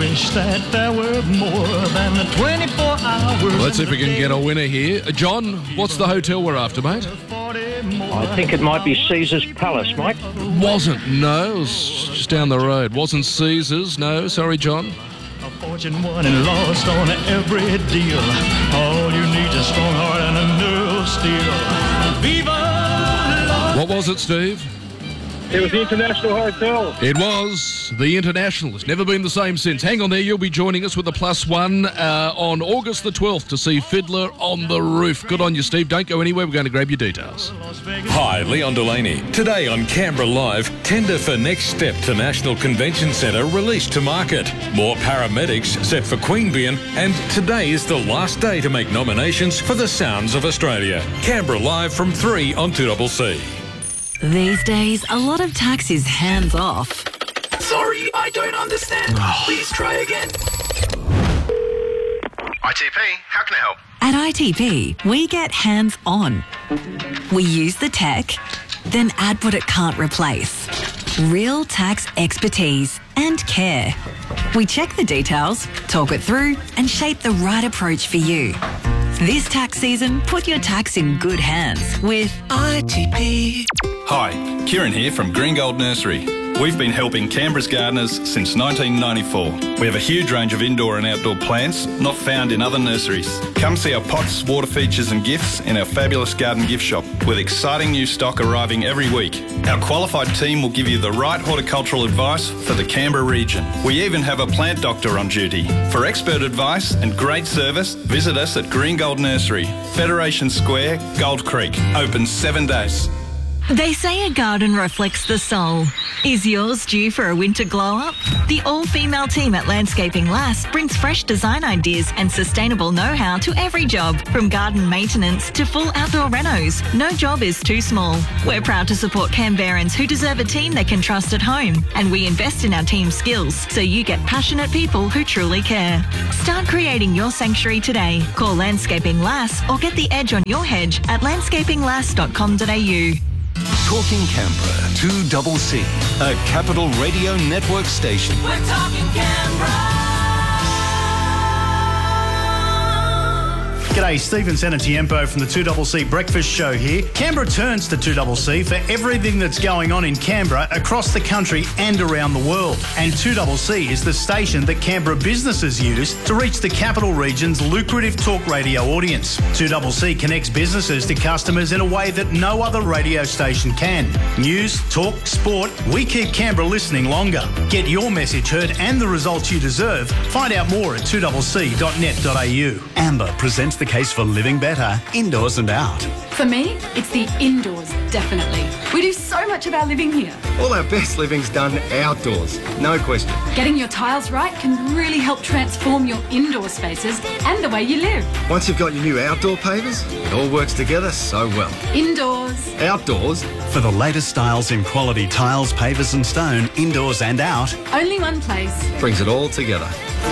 wish that there were more than 24 hours. Let's see if we can get a winner here. John, what's the hotel we're after, mate? I think it might be Caesar's Palace, mate. Wasn't, no. It was just down the road. Wasn't Caesar's, no. Sorry, John. A fortune won and lost on every deal. All you need is a strong heart and a nerve of steel. Viva la... What was it, Steve? It was the International Hotel. It was the International. It's never been the same since. Hang on there. You'll be joining us with a +1 on August the 12th to see Fiddler on the Roof. Good on you, Steve. Don't go anywhere. We're going to grab your details. Hi, Leon Delaney. Today on Canberra Live, tender for Next Step to National Convention Centre released to market. More paramedics set for Queanbeyan, and today is the last day to make nominations for the Sounds of Australia. Canberra Live from 3 on 2CC. These days, a lot of tax is hands off. Sorry, I don't understand. Please try again. ITP, how can I help? At ITP, we get hands on. We use the tech, then add what it can't replace. Real tax expertise and care. We check the details, talk it through, and shape the right approach for you. This tax season, put your tax in good hands with ITP. Hi, Kieran here from Green Gold Nursery. We've been helping Canberra's gardeners since 1994. We have a huge range of indoor and outdoor plants not found in other nurseries. Come see our pots, water features and gifts in our fabulous garden gift shop with exciting new stock arriving every week. Our qualified team will give you the right horticultural advice for the Canberra region. We even have a plant doctor on duty. For expert advice and great service, visit us at Green Gold Nursery, Federation Square, Gold Creek. Open 7 days. They say a garden reflects the soul. Is yours due for a winter glow-up? The all-female team at Landscaping Lass brings fresh design ideas and sustainable know-how to every job, from garden maintenance to full outdoor renos. No job is too small. We're proud to support Canberrans who deserve a team they can trust at home, and we invest in our team's skills so you get passionate people who truly care. Start creating your sanctuary today. Call Landscaping Lass or get the edge on your hedge at landscapinglass.com.au. Talking Canberra, 2CC, a Capital Radio Network station. We're talking Canberra. G'day, Stephen Senatiempo from the 2CC Breakfast Show here. Canberra turns to 2CC for everything that's going on in Canberra, across the country and around the world. And 2CC is the station that Canberra businesses use to reach the capital region's lucrative talk radio audience. 2CC connects businesses to customers in a way that no other radio station can. News, talk, sport, we keep Canberra listening longer. Get your message heard and the results you deserve. Find out more at 2cc.net.au. Amber presents the case for living better, indoors and out. For me, it's the indoors, definitely. We do so much of our living here. All our best living's done outdoors, no question. Getting your tiles right can really help transform your indoor spaces and the way you live. Once you've got your new outdoor pavers, it all works together so well. Indoors. Outdoors. For the latest styles in quality tiles, pavers and stone, indoors and out. Only one place. Brings it all together.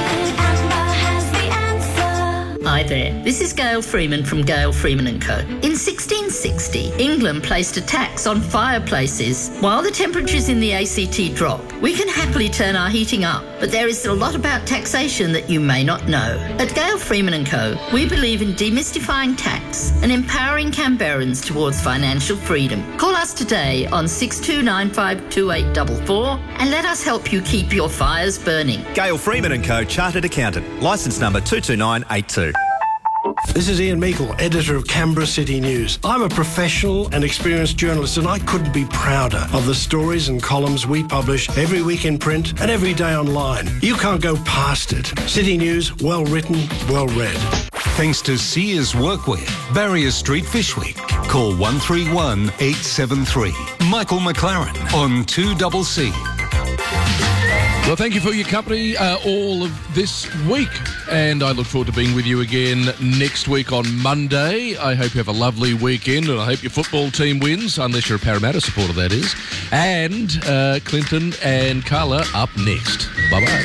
Hi there, this is Gail Freeman from Gail Freeman & Co. In 1660, England placed a tax on fireplaces. While the temperatures in the ACT drop, we can happily turn our heating up, but there is a lot about taxation that you may not know. At Gail Freeman & Co, we believe in demystifying tax and empowering Canberrans towards financial freedom. Call us today on 62952844 and let us help you keep your fires burning. Gail Freeman & Co, Chartered Accountant, licence number 22982. This is Ian Meikle, editor of Canberra City News. I'm a professional and experienced journalist, and I couldn't be prouder of the stories and columns we publish every week in print and every day online. You can't go past it. City News, well written, well read. Thanks to Sears Workwear, Barrier Street Fish Week. Call 131 873. Michael McLaren on 2CC. Well, thank you for your company all of this week, and I look forward to being with you again next week on Monday. I hope you have a lovely weekend, and I hope your football team wins, unless you're a Parramatta supporter, that is. And Clinton and Carla up next. Bye-bye.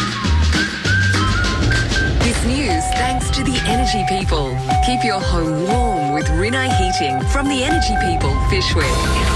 This news thanks to the Energy People. Keep your home warm with Rinnai Heating from the Energy People Fish Week.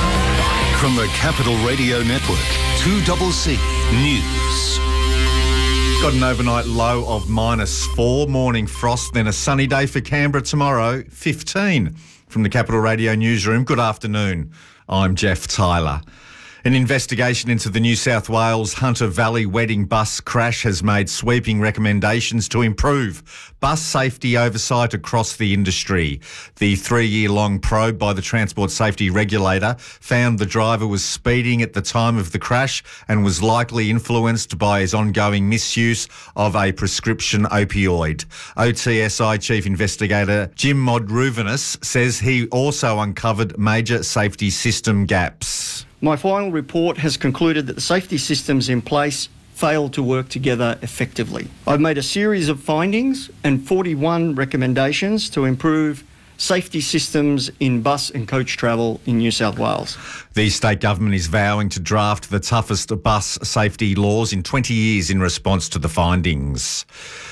From the Capital Radio Network, 2CC News. Got an overnight low of -4, morning frost, then a sunny day for Canberra tomorrow, 15. From the Capital Radio newsroom, good afternoon. I'm Jeff Tyler. An investigation into the New South Wales Hunter Valley wedding bus crash has made sweeping recommendations to improve bus safety oversight across the industry. The 3-year-long probe by the Transport Safety Regulator found the driver was speeding at the time of the crash and was likely influenced by his ongoing misuse of a prescription opioid. OTSI Chief Investigator Jim Modruvinus says he also uncovered major safety system gaps. My final report has concluded that the safety systems in place failed to work together effectively. I've made a series of findings and 41 recommendations to improve safety systems in bus and coach travel in New South Wales. The state government is vowing to draft the toughest bus safety laws in 20 years in response to the findings.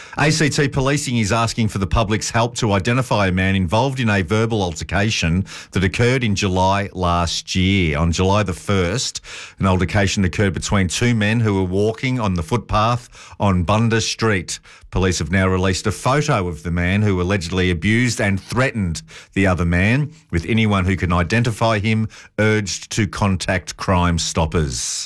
ACT Policing is asking for the public's help to identify a man involved in a verbal altercation that occurred in July last year. On July the 1st, an altercation occurred between two men who were walking on the footpath on Bunda Street. Police have now released a photo of the man who allegedly abused and threatened the other man, with anyone who can identify him urged to contact Crime Stoppers.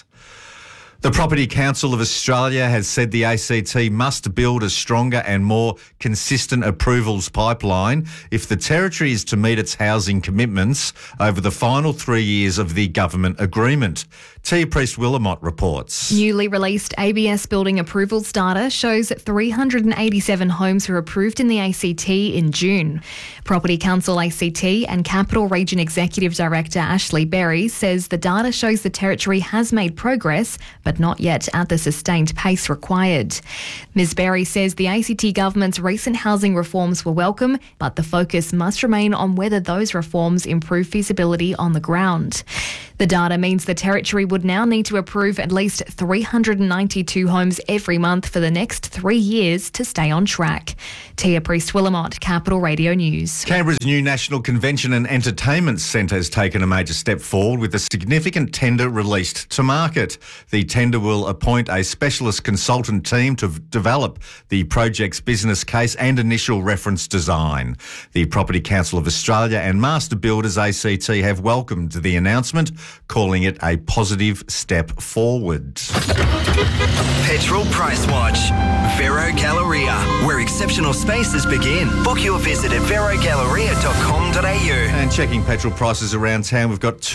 The Property Council of Australia has said the ACT must build a stronger and more consistent approvals pipeline if the Territory is to meet its housing commitments over the final 3 years of the government agreement. Tia Priest-Willamott reports. Newly released ABS building approvals data shows that 387 homes were approved in the ACT in June. Property Council ACT and Capital Region Executive Director Ashley Berry says the data shows the Territory has made progress, but not yet at the sustained pace required. Ms Berry says the ACT government's recent housing reforms were welcome, but the focus must remain on whether those reforms improve feasibility on the ground. The data means the Territory would now need to approve at least 392 homes every month for the next 3 years to stay on track. Tia Priest-Willamott, Capital Radio News. Canberra's new National Convention and Entertainment Centre has taken a major step forward with a significant tender released to market. The tender will appoint a specialist consultant team to develop the project's business case and initial reference design. The Property Council of Australia and Master Builders ACT have welcomed the announcement, calling it a positive step forward. Petrol Price Watch. Vero Galleria, where exceptional spaces begin. Book your visit at verogalleria.com.au. And checking petrol prices around town, we've got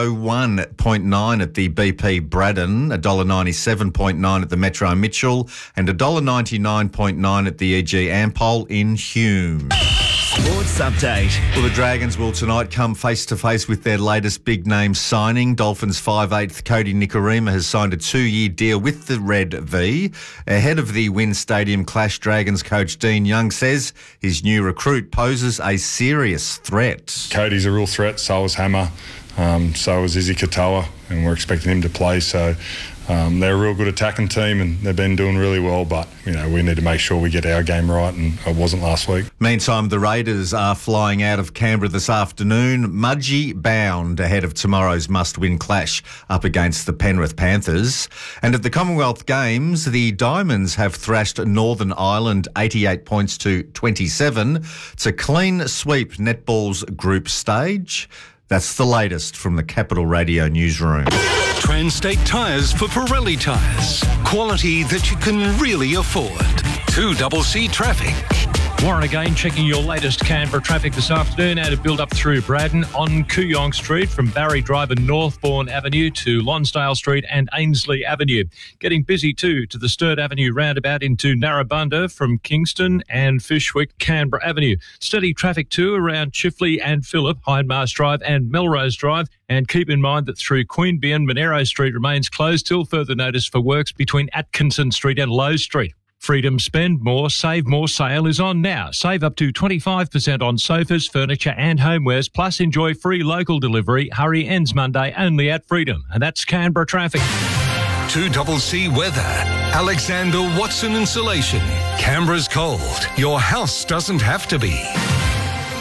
201.9 at the BP Braddon, $1.97.9 at the Metro Mitchell, and $1.99.9 at the EG Ampol in Hume. Sports update. Well, the Dragons will tonight come face-to-face with their latest big-name signing. Dolphins 5'8" Cody Nikorima has signed a 2-year deal with the Red V. Ahead of the Wynn Stadium clash, Dragons coach Dean Young says his new recruit poses a serious threat. Cody's a real threat, so is Hammer, so is Izzy Katoa, and we're expecting him to play, so they're a real good attacking team and they've been doing really well, but we need to make sure we get our game right, and it wasn't last week. Meantime, the Raiders are flying out of Canberra this afternoon, Mudgee bound ahead of tomorrow's must-win clash up against the Penrith Panthers. And at the Commonwealth Games, the Diamonds have thrashed Northern Ireland 88 points to 27 to clean sweep netball's group stage. That's the latest from the Capital Radio newsroom. Transtate Tyres for Pirelli tyres. Quality that you can really afford. 2CC Traffic. Warren again checking your latest Canberra traffic this afternoon. Out of build up through Braddon on Kooyong Street from Barry Drive and Northbourne Avenue to Lonsdale Street and Ainsley Avenue. Getting busy too to the Sturt Avenue roundabout into Narrabundah from Kingston and Fyshwick Canberra Avenue. Steady traffic too around Chifley and Phillip, Hindmarsh Drive and Melrose Drive. And keep in mind that through Queanbeyan, Monero Street remains closed till further notice for works between Atkinson Street and Lowe Street. Freedom Spend More, Save More sale is on now. Save up to 25% on sofas, furniture and homewares, plus enjoy free local delivery. Hurry ends Monday only at Freedom. And that's Canberra traffic. 2CC Weather. Alexander Watson Insulation. Canberra's cold. Your house doesn't have to be.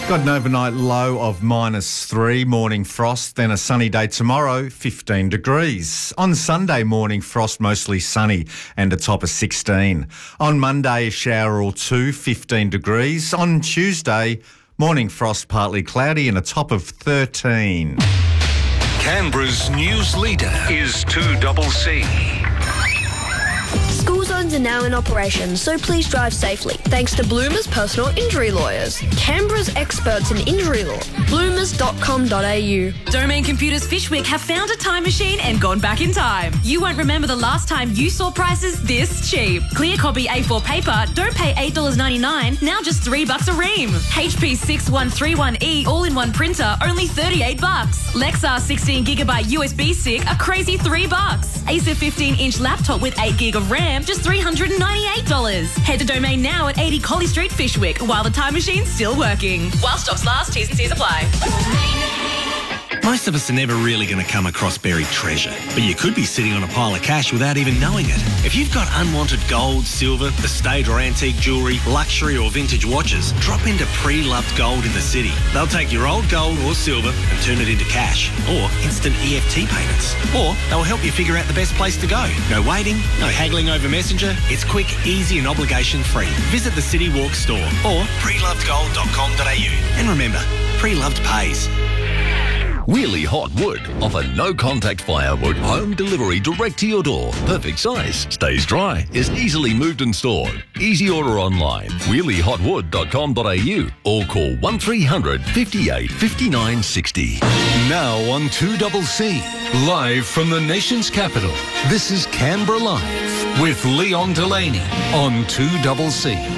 Got an overnight low of -3, morning frost, then a sunny day tomorrow, 15 degrees. On Sunday, morning frost, mostly sunny and a top of 16. On Monday, a shower or two, 15 degrees. On Tuesday, morning frost, partly cloudy and a top of 13. Canberra's news leader is 2CC. School zones are now in operation, so please drive safely. Thanks to Bloomers Personal Injury Lawyers, Canberra's experts in injury law. Bloomers.com.au. Domain Computers Fishwick have found a time machine and gone back in time. You won't remember the last time you saw prices this cheap. Clear copy A4 paper, don't pay $8.99, now just $3 a ream. HP 6131E all-in-one printer, only $38. Lexar 16GB USB stick, a crazy $3. Acer 15-inch laptop with 8GB of RAM, just $398. Head to Domain now at 80 Collie Street, Fishwick, while the time machine's still working. While stocks last, T's and C's apply. Most of us are never really going to come across buried treasure, but you could be sitting on a pile of cash without even knowing it. If you've got unwanted gold, silver, estate or antique jewellery, luxury or vintage watches, drop into Pre-Loved Gold in the city. They'll take your old gold or silver and turn it into cash or instant EFT payments. Or they'll help you figure out the best place to go. No waiting, no haggling over Messenger. It's quick, easy and obligation-free. Visit the City Walk store or prelovedgold.com.au. And remember, Pre-Loved pays. Wheelie Hot Wood offer no-contact firewood, home delivery direct to your door. Perfect size, stays dry, is easily moved and stored. Easy order online, wheeliehotwood.com.au or call 1300 58 59 60. Now on 2CC, live from the nation's capital. This is Canberra Live with Leon Delaney on 2CC.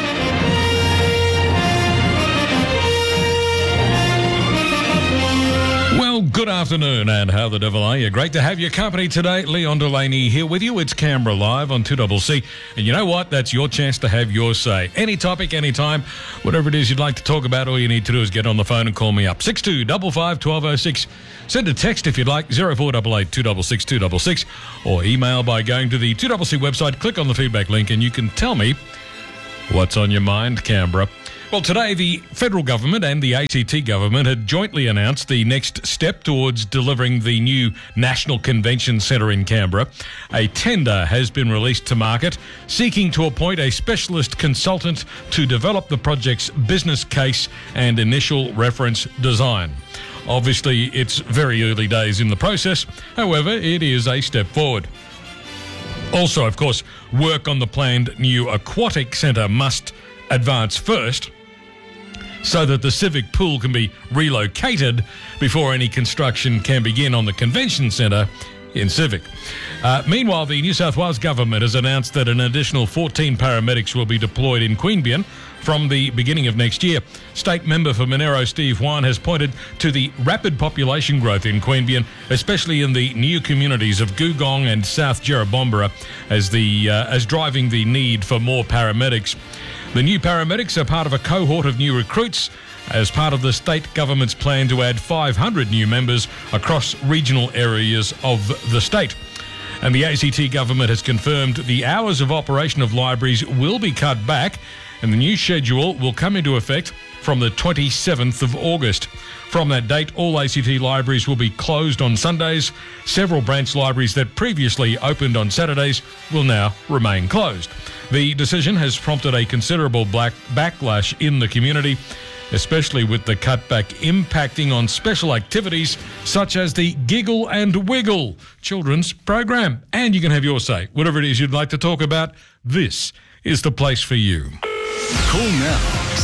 Well, good afternoon, and how the devil are you? Great to have your company today. Leon Delaney here with you. It's Canberra Live on 2CC. And you know what? That's your chance to have your say. Any topic, anytime, whatever it is you'd like to talk about, all you need to do is get on the phone and call me up. 6255 1206. Send a text if you'd like, 0488 266 266, or email by going to the 2CC website, click on the feedback link, and you can tell me what's on your mind, Canberra. Well, today the federal government and the ACT government had jointly announced the next step towards delivering the new National Convention Centre in Canberra. A tender has been released to market, seeking to appoint a specialist consultant to develop the project's business case and initial reference design. Obviously, it's very early days in the process. However, it is a step forward. Also, of course, work on the planned new aquatic centre must advance first, so that the civic pool can be relocated before any construction can begin on the convention centre in Civic. Meanwhile, the New South Wales government has announced that an additional 14 paramedics will be deployed in Queanbeyan from the beginning of next year. State member for Monero, Steve Wine, has pointed to the rapid population growth in Queanbeyan, especially in the new communities of Googong and South Jerrabomberra, as driving the need for more paramedics. The new paramedics are part of a cohort of new recruits as part of the state government's plan to add 500 new members across regional areas of the state. And the ACT government has confirmed the hours of operation of libraries will be cut back, and the new schedule will come into effect from the 27th of August. From that date, all ACT libraries will be closed on Sundays. Several branch libraries that previously opened on Saturdays will now remain closed. The decision has prompted a considerable backlash in the community, especially with the cutback impacting on special activities such as the Giggle and Wiggle children's program. And you can have your say. Whatever it is you'd like to talk about, this is the place for you. Call now,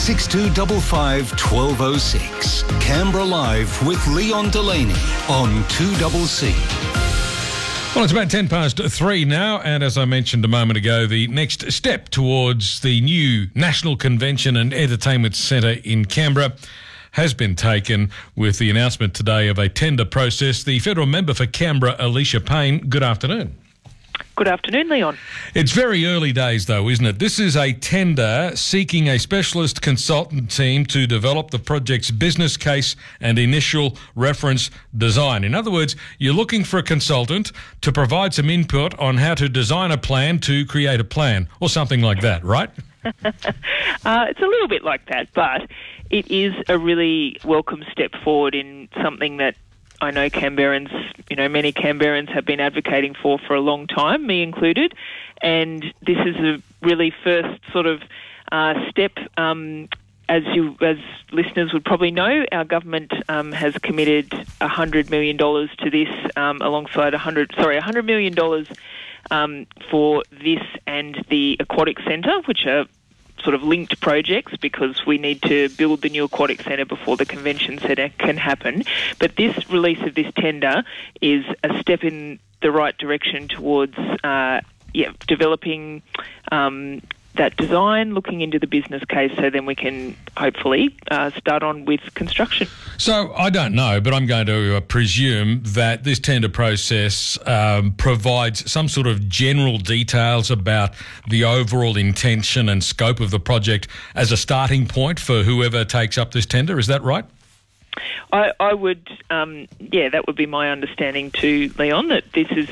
6255 1206. Canberra Live with Leon Delaney on 2CC. Well, it's about 3:10 now, and as I mentioned a moment ago, the next step towards the new National Convention and Entertainment Centre in Canberra has been taken with the announcement today of a tender process. The federal member for Canberra, Alicia Payne, good afternoon. Good afternoon, Leon. It's very early days, though, isn't it? This is a tender seeking a specialist consultant team to develop the project's business case and initial reference design. In other words, you're looking for a consultant to provide some input on how to design a plan to create a plan, or something like that, right? It's a little bit like that, but it is a really welcome step forward in something that I know Canberrans, many Canberrans have been advocating for a long time, me included, and this is a really first sort of step. As listeners would probably know, our government has committed $100 million to this, alongside $100 million for this and the Aquatic Centre, which are sort of linked projects because we need to build the new Aquatic Centre before the Convention Centre can happen. But this release of this tender is a step in the right direction towards developing that design, looking into the business case, so then we can hopefully start on with construction. So I don't know, but I'm going to presume that this tender process provides some sort of general details about the overall intention and scope of the project as a starting point for whoever takes up this tender. Is that right? I would, that would be my understanding too, Leon, that this is...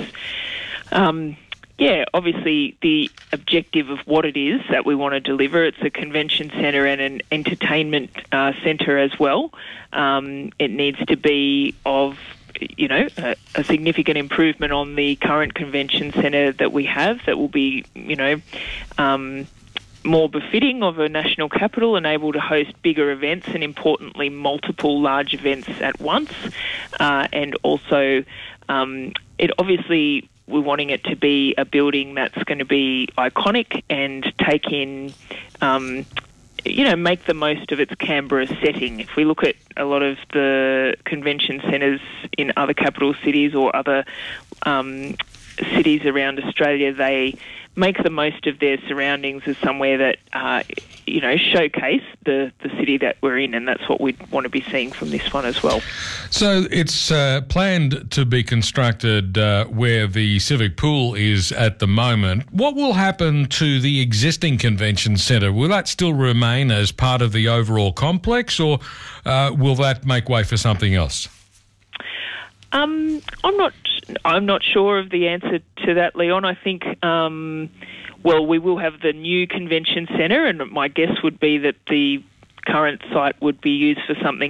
obviously the objective of what it is that we want to deliver. It's a convention centre and an entertainment centre as well. It needs to be of, a significant improvement on the current convention centre that we have that will be, more befitting of a national capital and able to host bigger events and, importantly, multiple large events at once. And also, it obviously... we're wanting it to be a building that's going to be iconic and take in, make the most of its Canberra setting. If we look at a lot of the convention centres in other capital cities or other cities around Australia, they make the most of their surroundings as somewhere that, showcase the city that we're in, and that's what we'd want to be seeing from this one as well. So it's planned to be constructed where the Civic Pool is at the moment. What will happen to the existing convention centre? Will that still remain as part of the overall complex, or will that make way for something else? I'm not sure of the answer to that, Leon. I think, we will have the new convention centre, and my guess would be that the current site would be used for something